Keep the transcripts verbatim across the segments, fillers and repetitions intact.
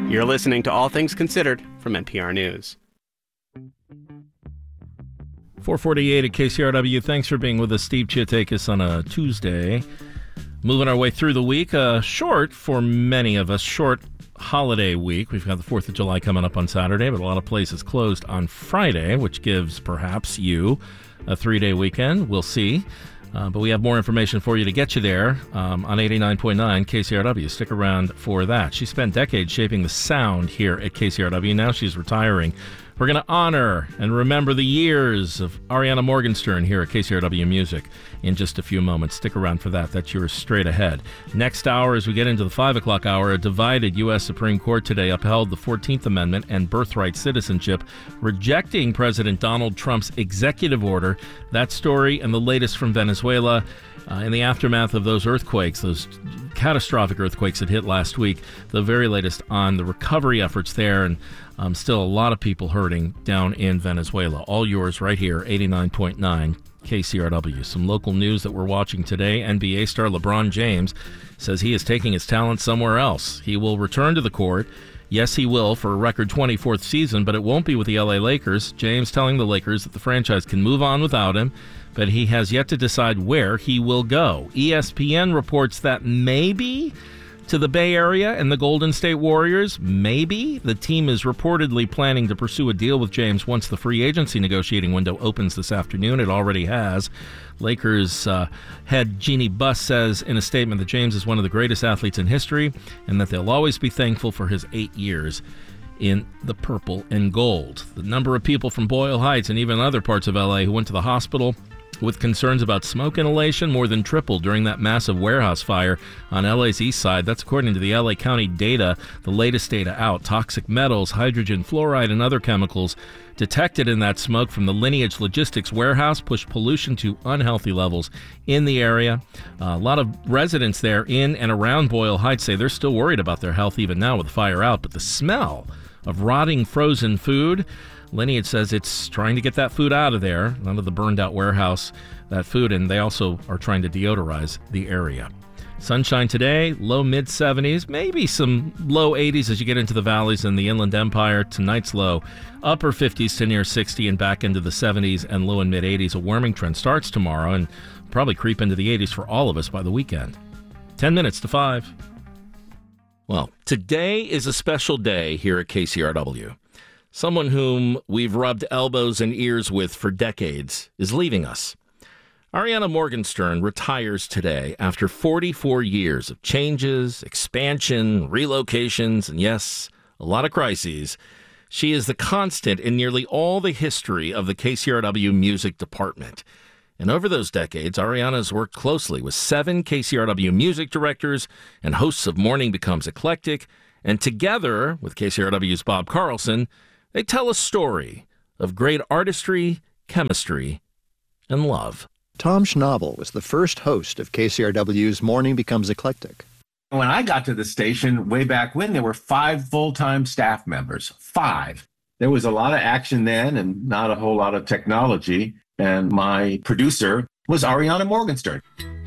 You're listening to All Things Considered from N P R News. four forty-eight at K C R W. Thanks for being with us, Steve Chiatakis, on a Tuesday. Moving our way through the week. Uh, short, for many of us, short holiday week. We've got the fourth of July coming up on Saturday, but a lot of places closed on Friday, which gives perhaps you a three-day weekend. We'll see. Uh, but we have more information for you to get you there um, on eighty-nine point nine K C R W. Stick around for that. She spent decades shaping the sound here at K C R W. Now she's retiring. We're going to honor and remember the years of Ariana Morgenstern here at K C R W Music in just a few moments. Stick around for that. That's yours straight ahead. Next hour, as we get into the five o'clock hour, a divided U S Supreme Court today upheld the fourteenth Amendment and birthright citizenship, rejecting President Donald Trump's executive order. That story and the latest from Venezuela. Uh, in the aftermath of those earthquakes, those catastrophic earthquakes that hit last week, the very latest on the recovery efforts there, and um, still a lot of people hurting down in Venezuela. All yours right here, eighty-nine point nine K C R W. Some local news that we're watching today. N B A star LeBron James says he is taking his talent somewhere else. He will return to the court. Yes, he will for a record twenty-fourth season, but it won't be with the L A Lakers. James telling the Lakers that the franchise can move on without him, but he has yet to decide where he will go. E S P N reports that maybe to the Bay Area and the Golden State Warriors. Maybe. The team is reportedly planning to pursue a deal with James once the free agency negotiating window opens this afternoon. It already has. Lakers uh, head Jeannie Buss says in a statement that James is one of the greatest athletes in history and that they'll always be thankful for his eight years in the purple and gold. The number of people from Boyle Heights and even other parts of L A who went to the hospital with concerns about smoke inhalation more than tripled during that massive warehouse fire on L A's east side. That's according to the L A County data, the latest data out. Toxic metals, hydrogen fluoride, and other chemicals detected in that smoke from the Lineage Logistics warehouse pushed pollution to unhealthy levels in the area. Uh, a lot of residents there in and around Boyle Heights say they're still worried about their health even now with the fire out, but the smell of rotting frozen food, Lineage says it's trying to get that food out of there, out of the burned-out warehouse, that food, and they also are trying to deodorize the area. Sunshine today, low mid-seventies, maybe some low eighties as you get into the valleys and the Inland Empire. Tonight's low, upper fifties to near sixty and back into the seventies and low and mid-eighties. A warming trend starts tomorrow and probably creep into the eighties for all of us by the weekend. Ten minutes to five. Well, today is a special day here at K C R W. Someone whom we've rubbed elbows and ears with for decades is leaving us. Ariana Morgenstern retires today after forty-four years of changes, expansion, relocations, and yes, a lot of crises. She is the constant in nearly all the history of the K C R W music department. And over those decades, Ariana has worked closely with seven K C R W music directors and hosts of Morning Becomes Eclectic. And together with K C R W's Bob Carlson, they tell a story of great artistry, chemistry, and love. Tom Schnabel was the first host of K C R W's Morning Becomes Eclectic. When I got to the station way back when, there were five full-time staff members. Five. There was a lot of action then and not a whole lot of technology. And my producer was Ariana Morgenstern.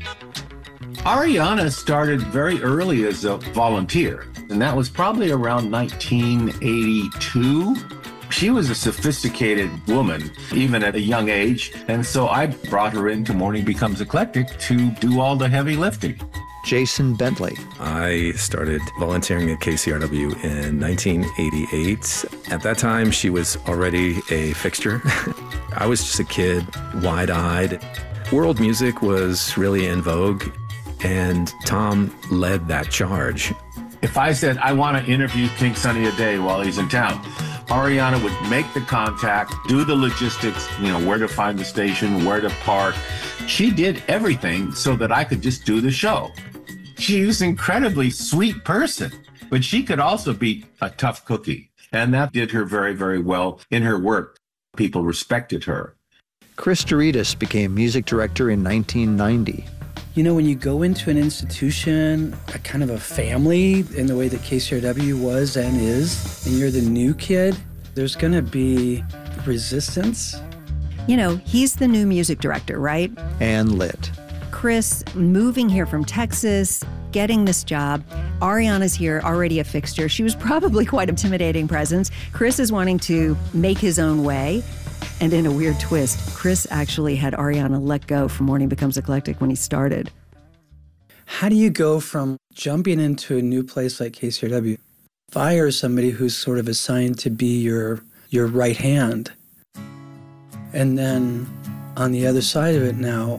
Ariana started very early as a volunteer, and that was probably around nineteen eighty-two. She was a sophisticated woman, even at a young age, and so I brought her into Morning Becomes Eclectic to do all the heavy lifting. Jason Bentley. I started volunteering at K C R W in nineteen eighty-eight. At that time, she was already a fixture. I was just a kid, wide-eyed. World music was really in vogue, and Tom led that charge. If I said, I want to interview King Sunny Ade while he's in town, Ariana would make the contact, do the logistics, you know, where to find the station, where to park. She did everything so that I could just do the show. She was an incredibly sweet person, but she could also be a tough cookie. And that did her very, very well in her work. People respected her. Chris Douridas became music director in nineteen ninety. You know, when you go into an institution, a kind of a family in the way that K C R W was and is, and you're the new kid, there's going to be resistance. You know, he's the new music director, right? Ann Litt. Chris moving here from Texas, getting this job. Ariana's here, already a fixture. She was probably quite an intimidating presence. Chris is wanting to make his own way. And in a weird twist, Chris actually had Ariana let go from Morning Becomes Eclectic when he started. How do you go from jumping into a new place like K C R W, fire somebody who's sort of assigned to be your your right hand, and then on the other side of it now,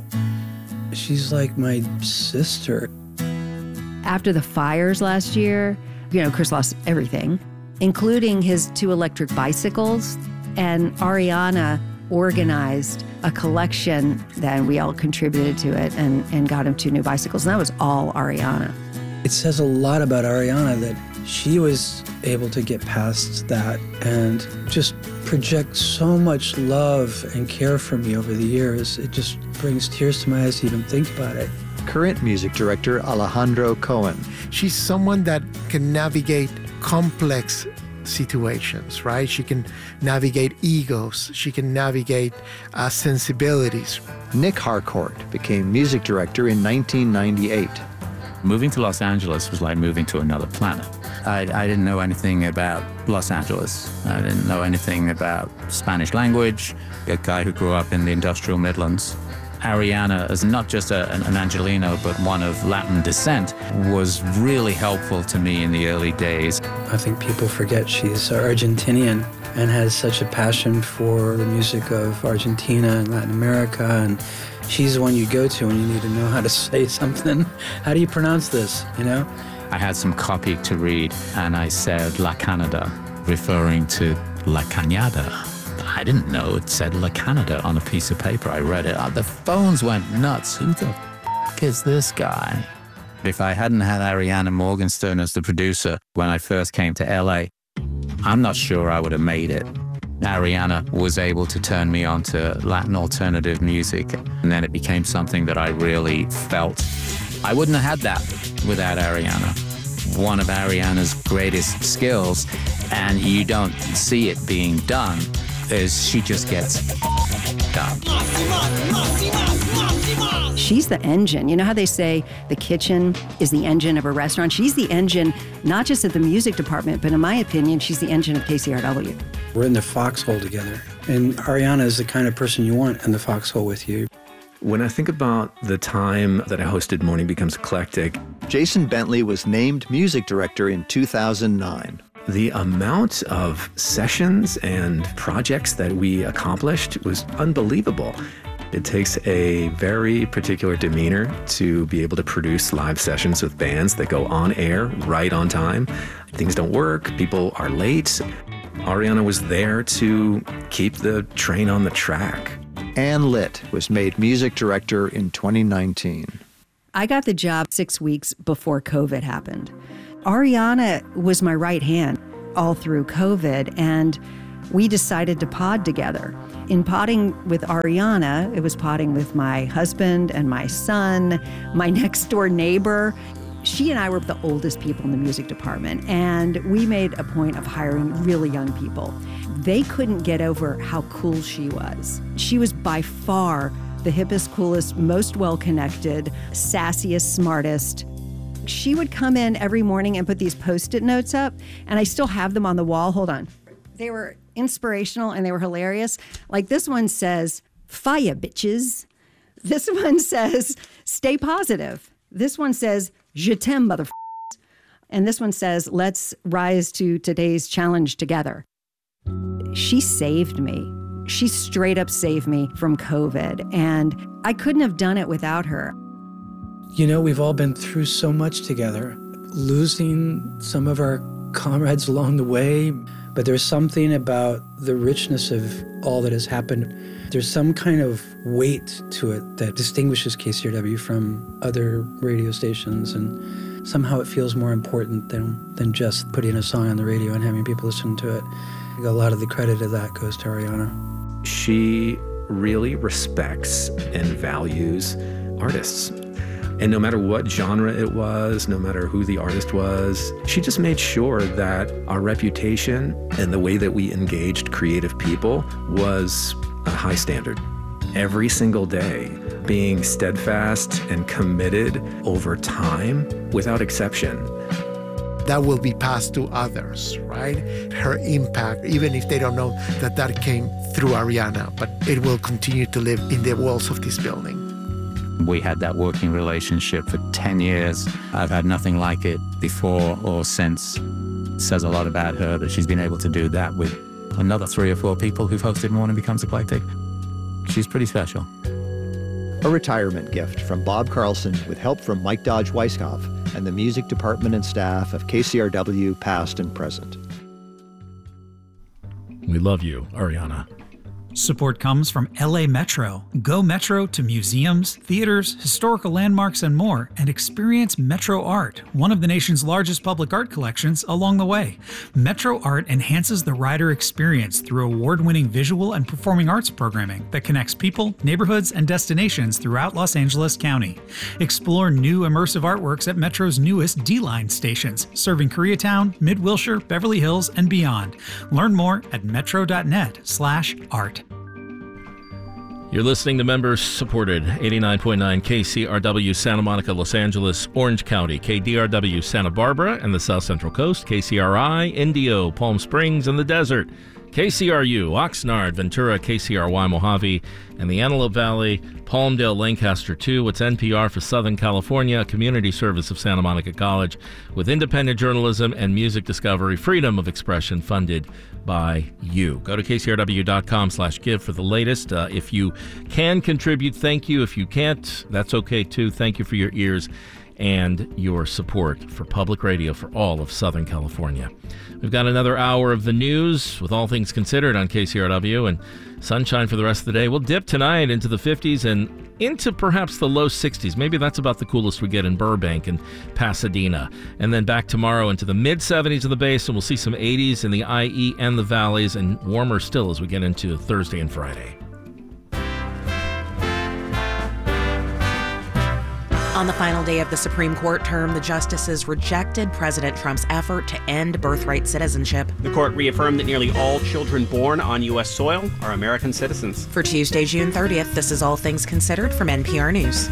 she's like my sister. After the fires last year, you know, Chris lost everything, including his two electric bicycles. And Ariana organized a collection that we all contributed to it and, and got him two new bicycles. And that was all Ariana. It says a lot about Ariana that she was able to get past that and just project so much love and care for me over the years. It just brings tears to my eyes to even think about it. Current music director Alejandro Cohen. She's someone that can navigate complex situations, right? She can navigate egos. She can navigate uh, sensibilities. Nick Harcourt became music director in nineteen ninety-eight. Moving to Los Angeles was like moving to another planet. I, I didn't know anything about Los Angeles. I didn't know anything about Spanish language. A guy who grew up in the industrial Midlands. Ariana, as not just a, an, an Angelino, but one of Latin descent, was really helpful to me in the early days. I think people forget she's Argentinian and has such a passion for the music of Argentina and Latin America, and she's the one you go to when you need to know how to say something. How do you pronounce this, you know? I had some copy to read, and I said La Canada, referring to La Cañada. I didn't know it said La Canada on a piece of paper. I read it. The phones went nuts. Who the f*** is this guy? If I hadn't had Ariana Morgenstern as the producer when I first came to L A, I'm not sure I would have made it. Ariana was able to turn me on to Latin alternative music, and then it became something that I really felt. I wouldn't have had that without Ariana. One of Ariana's greatest skills, and you don't see it being done, is she just gets done. She's the engine. You know how they say the kitchen is the engine of a restaurant? She's the engine, not just of the music department, but in my opinion, she's the engine of K C R W. We're in the foxhole together, and Ariana is the kind of person you want in the foxhole with you. When I think about the time that I hosted Morning Becomes Eclectic, Jason Bentley was named music director in two thousand nine. The amount of sessions and projects that we accomplished was unbelievable. It takes a very particular demeanor to be able to produce live sessions with bands that go on air right on time. Things don't work, people are late. Ariana was there to keep the train on the track. Ann Litt was made music director in twenty nineteen. I got the job six weeks before COVID happened. Ariana was my right hand all through COVID, and we decided to pod together. In podding with Ariana, it was podding with my husband and my son, my next door neighbor. She and I were the oldest people in the music department, and we made a point of hiring really young people. They couldn't get over how cool she was. She was by far the hippest, coolest, most well-connected, sassiest, smartest. She would come in every morning and put these Post-it notes up, and I still have them on the wall. Hold on. They were inspirational and they were hilarious. Like this one says, "Fire, bitches." This one says, "Stay positive." This one says, "Je t'aime, motherfuckers." And this one says, "Let's rise to today's challenge together." She saved me. She straight up saved me from COVID, and I couldn't have done it without her. You know, we've all been through so much together, losing some of our comrades along the way, but there's something about the richness of all that has happened. There's some kind of weight to it that distinguishes K C R W from other radio stations, and somehow it feels more important than, than just putting a song on the radio and having people listen to it. A lot of the credit of that goes to Ariana. She really respects and values artists. And no matter what genre it was, no matter who the artist was, she just made sure that our reputation and the way that we engaged creative people was a high standard. Every single day, being steadfast and committed over time without exception. That will be passed to others, right? Her impact, even if they don't know that that came through Ariana, but it will continue to live in the walls of this building. We had that working relationship for ten years. I've had nothing like it before or since. It says a lot about her that she's been able to do that with another three or four people who've hosted Morning Becomes Eclectic. She's pretty special. A retirement gift from Bob Carlson with help from Mike Dodge Weisskopf and the music department and staff of K C R W past and present. We love you, Ariana. Support comes from L A Metro. Go Metro to museums, theaters, historical landmarks, and more, and experience Metro Art, one of the nation's largest public art collections, along the way. Metro Art enhances the rider experience through award-winning visual and performing arts programming that connects people, neighborhoods, and destinations throughout Los Angeles County. Explore new immersive artworks at Metro's newest D-Line stations, serving Koreatown, Mid-Wilshire, Beverly Hills, and beyond. Learn more at metro.net slash art. You're listening to members-supported eighty-nine point nine K C R W Santa Monica, Los Angeles, Orange County, K D R W Santa Barbara and the South Central Coast, K C R I, Indio, Palm Springs, and the Desert, K C R U, Oxnard, Ventura, K C R Y, Mojave, and the Antelope Valley, Palmdale, Lancaster two. It's N P R for Southern California, a community service of Santa Monica College with independent journalism and music discovery, freedom of expression funded by you. Go to kcrw.com slash give for the latest. Uh, if you can contribute, thank you. If you can't, that's okay too. Thank you for your ears and your support for public radio for all of Southern California. We've got another hour of the news with all things considered on K C R W and sunshine for the rest of the day. We'll dip tonight into the fifties and into perhaps the low sixties. Maybe that's about the coolest we get in Burbank and Pasadena. And then back tomorrow into the mid seventies in the base, and we'll see some eighties in the I E and the valleys, and warmer still as we get into Thursday and Friday. On the final day of the Supreme Court term, the justices rejected President Trump's effort to end birthright citizenship. The court reaffirmed that nearly all children born on U S soil are American citizens. For Tuesday, June thirtieth, this is All Things Considered from N P R News.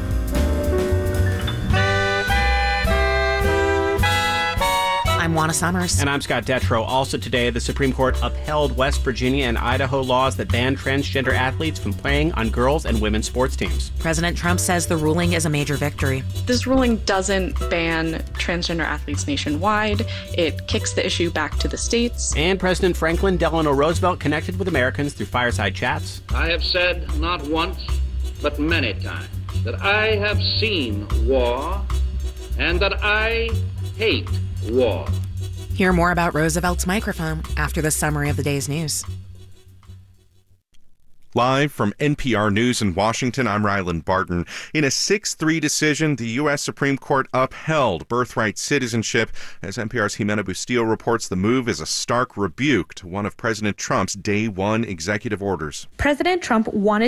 I'm Juana Summers. And I'm Scott Detrow. Also today, the Supreme Court upheld West Virginia and Idaho laws that ban transgender athletes from playing on girls' and women's sports teams. President Trump says the ruling is a major victory. This ruling doesn't ban transgender athletes nationwide. It kicks the issue back to the states. And President Franklin Delano Roosevelt connected with Americans through fireside chats. I have said not once, but many times, that I have seen war and that I hate war. Hear more about Roosevelt's microphone after the summary of the day's news. Live from N P R News in Washington, I'm Ryland Barton. In a six three decision, the U S Supreme Court upheld birthright citizenship. As N P R's Jimena Bustillo reports, the move is a stark rebuke to one of President Trump's day one executive orders. President Trump wanted